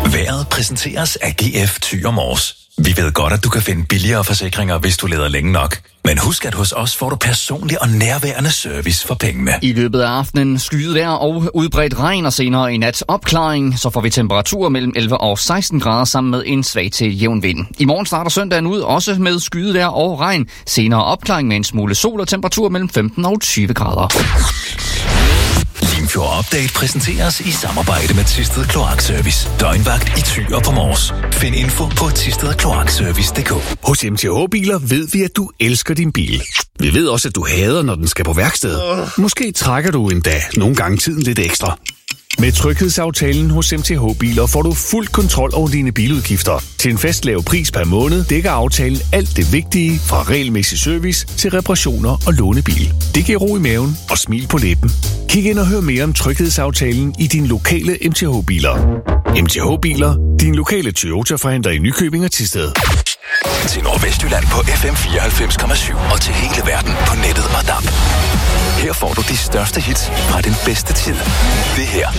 Vejret præsenteres af GF Thyre Mors. Vi ved godt, at du kan finde billigere forsikringer, hvis du leder længe nok. Men husk, at hos os får du personlig og nærværende service for pengene. I løbet af aftenen skyet vejr og udbredt regn, og senere i nat opklaring. Så får vi temperaturer mellem 11 og 16 grader sammen med en svag til jævn vind. I morgen starter søndagen ud også med skyet vejr og regn. Senere opklaring med en smule sol og temperatur mellem 15 og 20 grader. Limfjord Update præsenteres i samarbejde med Thisted Kloakservice. Døgnvagt i Thyre på Mors. Find info på thistedkloakservice.dk. Hos MTH Biler ved vi, at du elsker din bil. Vi ved også, at du hader, når den skal på værksted. Måske trækker du endda nogle gange tiden lidt ekstra. Med tryghedsaftalen hos MTH Biler får du fuld kontrol over dine biludgifter. Til en fast lav pris per måned dækker aftalen alt det vigtige fra regelmæssig service til reparationer og lånebil. Det giver ro i maven og smil på læben. Kig ind og hør mere om tryghedsaftalen i din lokale MTH Biler. MTH Biler, din lokale Toyota-forhandler i Nykøbing og Thisted. Til Nordvestjylland på FM 94,7 og til hele verden på nettet og DAB. Her får du de største hits fra den bedste tid. Det her